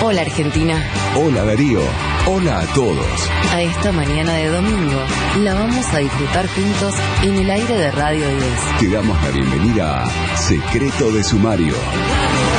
Hola Argentina. Hola Darío. Hola a todos. A esta mañana de domingo la vamos a disfrutar juntos en el aire de Radio 10. Te damos la bienvenida a Secreto de Sumario.